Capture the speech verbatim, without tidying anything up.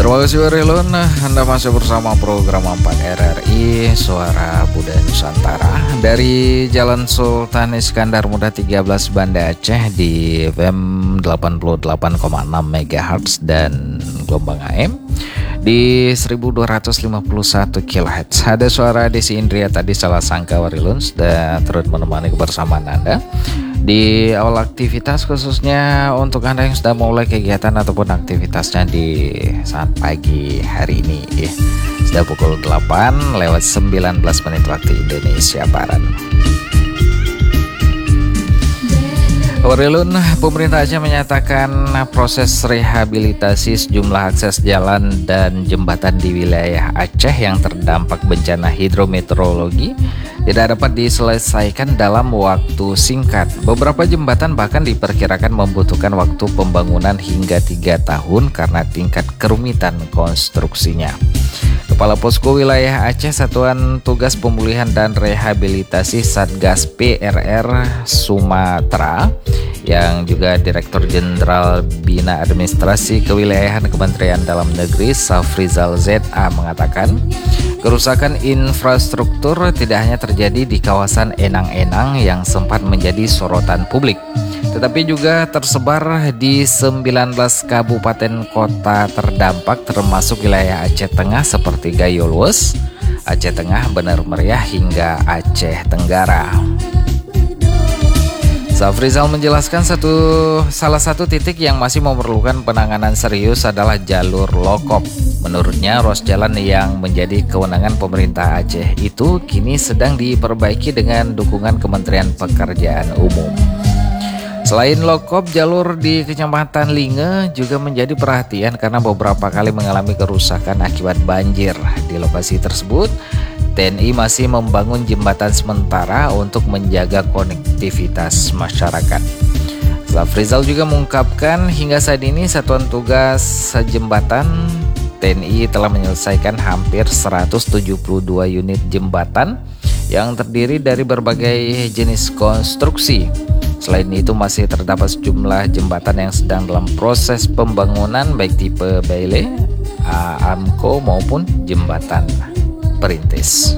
Terima kasih Warilun, Anda masih bersama program empat R R I Suara Budaya Nusantara dari Jalan Sultan Iskandar Muda tiga belas Banda Aceh di F M delapan puluh delapan koma enam megahertz dan gelombang A M di seribu dua ratus lima puluh satu kilohertz. Ada suara Desi Indria tadi, salah sangka Warilun sudah turut menemani kebersamaan Anda di awal aktivitas, khususnya untuk Anda yang sudah mulai kegiatan ataupun aktivitasnya di saat pagi hari ini ya. Sudah pukul delapan lewat sembilan belas menit waktu Indonesia Barat. Warilun, pemerintah Aceh menyatakan proses rehabilitasi sejumlah akses jalan dan jembatan di wilayah Aceh yang terdampak bencana hidrometeorologi tidak dapat diselesaikan dalam waktu singkat. Beberapa jembatan bahkan diperkirakan membutuhkan waktu pembangunan hingga tiga tahun karena tingkat kerumitan konstruksinya. Kepala Posko Wilayah Aceh Satuan Tugas Pemulihan dan Rehabilitasi Satgas P R R Sumatera yang juga Direktur Jenderal Bina Administrasi Kewilayahan Kementerian Dalam Negeri Safrizal Z A mengatakan, kerusakan infrastruktur tidak hanya terjadi di kawasan Enang-Enang yang sempat menjadi sorotan publik, tetapi juga tersebar di sembilan belas kabupaten kota terdampak termasuk wilayah Aceh Tengah seperti Gayolwes, Aceh Tengah, Bener Meriah hingga Aceh Tenggara. Safrizal menjelaskan satu salah satu titik yang masih memerlukan penanganan serius adalah jalur Lokop. Menurutnya, ruas jalan yang menjadi kewenangan pemerintah Aceh itu kini sedang diperbaiki dengan dukungan Kementerian Pekerjaan Umum. Selain Lokop, jalur di Kecamatan Linge juga menjadi perhatian karena beberapa kali mengalami kerusakan akibat banjir. Di lokasi tersebut, T N I masih membangun jembatan sementara untuk menjaga konektivitas masyarakat. Safrizal juga mengungkapkan hingga saat ini Satuan Tugas Jembatan T N I telah menyelesaikan hampir seratus tujuh puluh dua unit jembatan yang terdiri dari berbagai jenis konstruksi. Selain itu masih terdapat sejumlah jembatan yang sedang dalam proses pembangunan baik tipe Baile, A M C O maupun jembatan perintis.